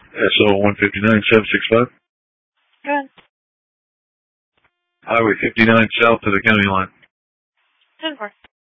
SO 159-765. Go ahead. Highway 59 south to the county line. 10-4.